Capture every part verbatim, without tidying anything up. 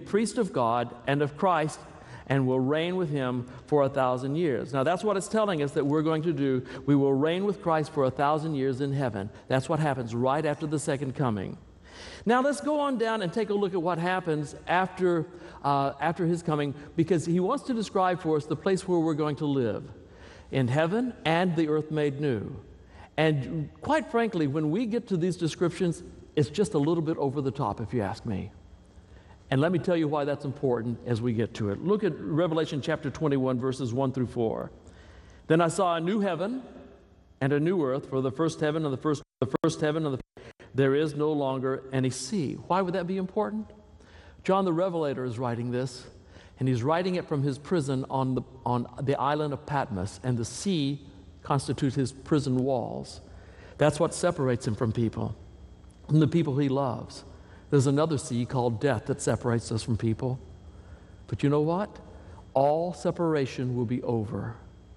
priest of God and of Christ, and will reign with him for a thousand years. Now that's what it's telling us that we're going to do. We will reign with Christ for a thousand years in heaven. That's what happens right after the second coming. Now let's go on down and take a look at what happens after, uh, after his coming, because he wants to describe for us the place where we're going to live, in heaven and the earth made new. And quite frankly, when we get to these descriptions, it's just a little bit over the top, if you ask me. And let me tell you why that's important as we get to it. Look at Revelation chapter twenty-one, verses one through four. Then I saw a new heaven and a new earth, for the first heaven and the first, the first heaven and the there is no longer any sea. Why would that be important? John the Revelator is writing this, and he's writing it from his prison on the, on the island of Patmos, and the sea constitutes his prison walls. That's what separates him from people, from the people he loves. There's another sea called death that separates us from people. But you know what? All separation will be over.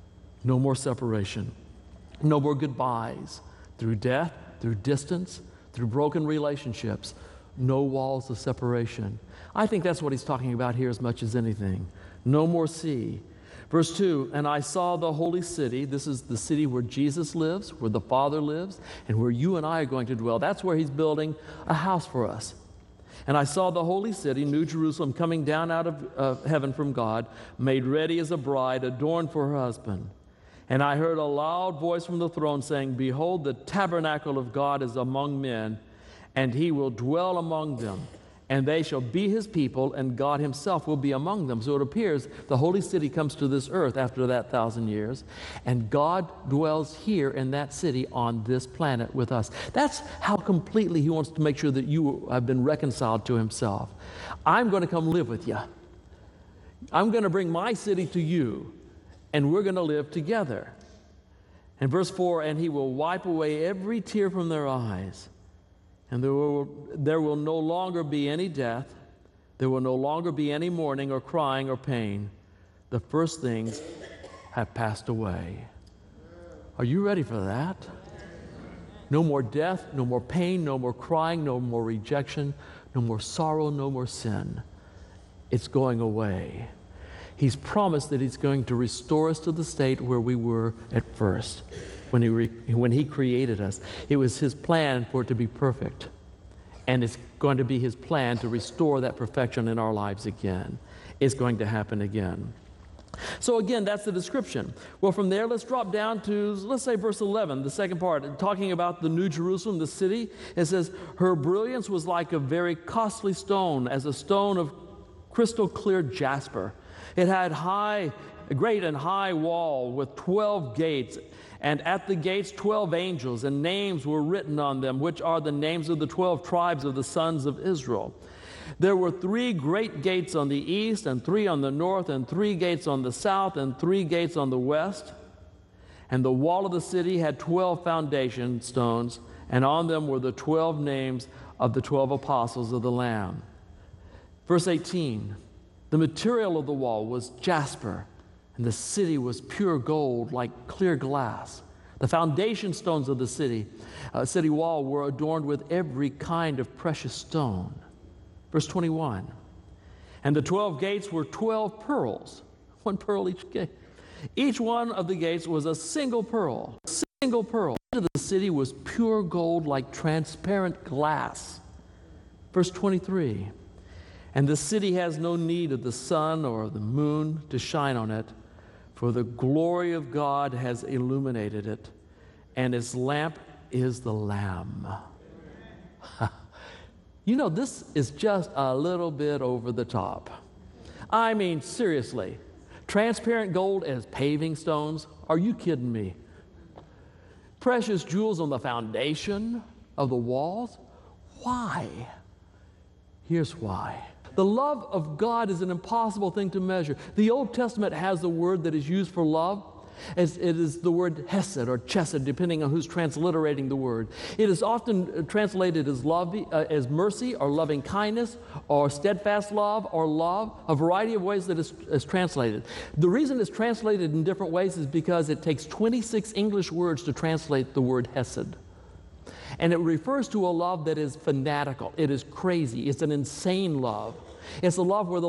No more separation. No more goodbyes. Through death, through distance, through broken relationships, no walls of separation. I think that's what he's talking about here as much as anything. No more sea. Verse two, and I saw the holy city. This is the city where Jesus lives, where the Father lives, and where you and I are going to dwell. That's where he's building a house for us. And I saw the holy city, New Jerusalem, coming down out of uh, heaven from God, made ready as a bride, adorned for her husband. And I heard a loud voice from the throne saying, behold, the tabernacle of God is among men, and he will dwell among them. And they shall be his people, and God himself will be among them. So it appears the holy city comes to this earth after that thousand years, and God dwells here in that city on this planet with us. That's how completely he wants to make sure that you have been reconciled to himself. I'm going to come live with you. I'm going to bring my city to you, and we're going to live together. And verse four, and he will wipe away every tear from their eyes. And there will, there will no longer be any death. There will no longer be any mourning or crying or pain. The first things have passed away. Are you ready for that? No more death, no more pain, no more crying, no more rejection, no more sorrow, no more sin. It's going away. He's promised that he's going to restore us to the state where we were at first. When he, re, when he created us. It was his plan for it to be perfect. And it's going to be his plan to restore that perfection in our lives again. It's going to happen again. So again, that's the description. Well, from there, let's drop down to, let's say, verse eleven, the second part, talking about the New Jerusalem, the city. It says, her brilliance was like a very costly stone, as a stone of crystal clear jasper. It had high, a great and high wall with twelve gates, and at the gates twelve angels, and names were written on them, which are the names of the twelve tribes of the sons of Israel. There were three great gates on the east, and three on the north, and three gates on the south, and three gates on the west. And the wall of the city had twelve foundation stones, and on them were the twelve names of the twelve apostles of the Lamb. Verse eighteen, the material of the wall was jasper, and the city was pure gold, like clear glass. The foundation stones of the city, uh, city wall were adorned with every kind of precious stone. Verse twenty-one, and the twelve gates were twelve pearls, one pearl each gate. Each one of the gates was a single pearl, a single pearl. The city was pure gold, like transparent glass. Verse twenty-three, and the city has no need of the sun or the moon to shine on it, for the glory of God has illuminated it, and its lamp is the Lamb. You know, this is just a little bit over the top. I mean, seriously, transparent gold as paving stones? Are you kidding me? Precious jewels on the foundation of the walls? Why? Here's why. The love of God is an impossible thing to measure. The Old Testament has a word that is used for love. As it is the word hesed or chesed, depending on who's transliterating the word. It is often translated as love, uh, as mercy or loving kindness or steadfast love or love, a variety of ways that it's, it's translated. The reason it's translated in different ways is because it takes twenty-six English words to translate the word hesed. And it refers to a love that is fanatical. It is crazy. It's an insane love. It's the love where the